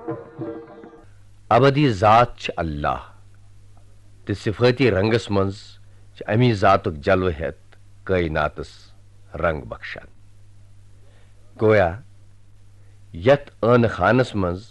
अबदी जात छ अल्लाह ते सिफाती रंगस मंज अमी जातुक जलव हेत कायनातस रंग बख्शान। गोया यथ आन खानस मंज